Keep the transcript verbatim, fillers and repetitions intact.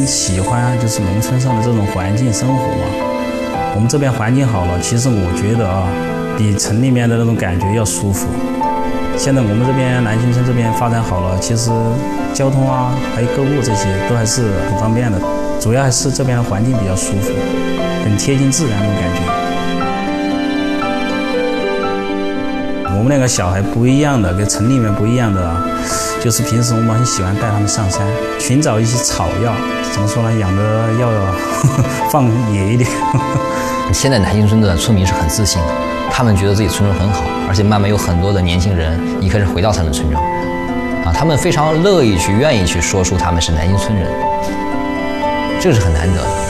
喜欢就是农村上的这种环境生活嘛。我们这边环境好了，其实我觉得啊，比城里面的那种感觉要舒服。现在我们这边南新村这边发展好了，其实交通啊，还有购物这些都还是很方便的。主要还是这边的环境比较舒服，很贴近自然那种感觉。我们那个小孩不一样的，跟城里面不一样的啊，就是平时我们很喜欢带他们上山，寻找一些草药，怎么说呢，养的要放野一点。 现在南新村的村民是很自信的，他们觉得自己村庄很好，而且慢慢有很多的年轻人一开始回到他们村庄，啊，他们非常乐意去、愿意去说出他们是南新村人，这个是很难得的。